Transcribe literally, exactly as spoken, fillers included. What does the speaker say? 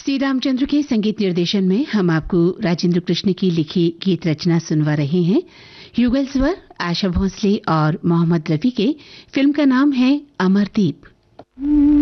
सी रामचंद्र के संगीत निर्देशन में हम आपको राजेंद्र कृष्ण की लिखी गीत रचना सुनवा रहे हैं। युगल स्वर आशा भोसले और मोहम्मद रफी के। फिल्म का नाम है अमरदीप।